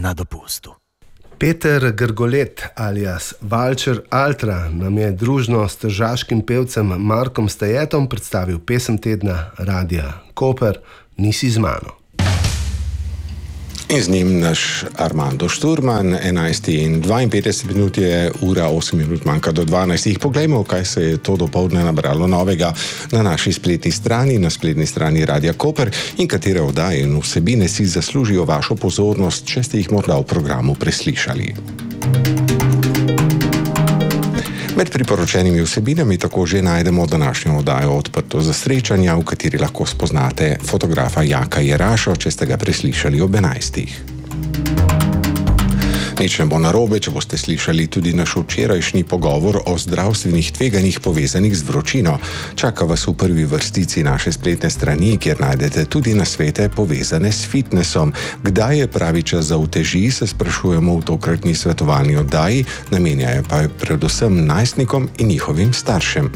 na dopustu. Peter Grgolet alias Valčer Altra nam je družno s tržaškim pevcem Markom Stajetom predstavil pesem tedna Radia Koper Nisi z mano. In z njim naš Armando Šturman, 11:52 je ura, 8 minut manjka do 12. Poglejmo, kaj se je to dopoldne nabralo novega na naši spletni strani, na spletni strani Radia Koper in katere oddaje in vsebine si zaslužijo vašo pozornost, če ste jih morda v programu preslišali. Med priporočenimi vsebinami tako že najdemo današnjo oddajo Odprto za srečanja, v kateri lahko spoznate fotografa Jaka Jerašo, če ste ga preslišali ob 11. Nič ne bo narobe, če boste slišali tudi naš včerajšnji pogovor o zdravstvenih tveganjih povezanih z vročino. Čaka vas v prvi vrstici naše spletne strani, kjer najdete tudi nasvete povezane s fitnessom. Kdaj je pravi čas za uteži, se sprašujemo v tokratni svetovalni oddaji, namenjajo pa predvsem najstnikom in njihovim staršem.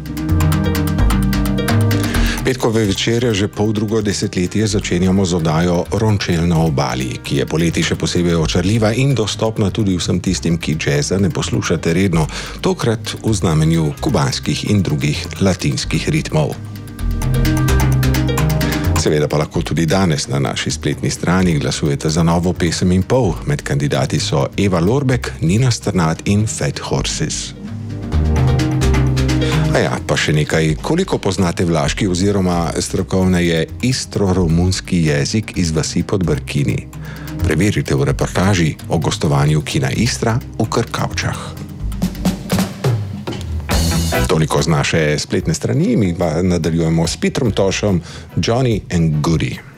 Petkove večere že poldrugo desetletje začenjamo z oddajo Rončel na obali, ki je poleti še posebej očarljiva in dostopna tudi vsem tistim, ki džeza ne poslušate redno, tokrat v znamenju kubanskih in drugih latinskih ritmov. Seveda pa lahko tudi danes na naši spletni strani glasujete za novo pesem in pol. Med kandidati so Eva Lorbek, Nina Strnad in Fat Horses. A ja, pa še nekaj, koliko poznate vlaški oziroma strokovneje istro-romunski jezik iz vasi pod Brkini? Preverite v reportaži o gostovanju Kina Istra v Krkavčah. Toliko z naše spletne strani, mi pa nadaljujemo s Petrom Tošom, Johnny and Goody.